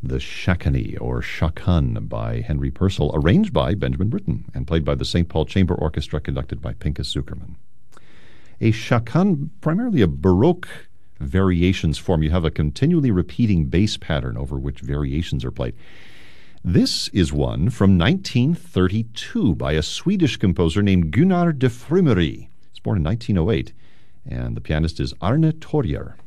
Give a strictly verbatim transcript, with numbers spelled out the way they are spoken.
the Shakani or Shakan by Henry Purcell, arranged by Benjamin Britten and played by the Saint Paul Chamber Orchestra, conducted by Pinchas Zukerman. A Shakan, primarily a Baroque variations form. You have a continually repeating bass pattern over which variations are played. This is one from nineteen thirty-two by a Swedish composer named Gunnar de Frimeri. He's born in nineteen oh eight, and the pianist is Arne Torjer.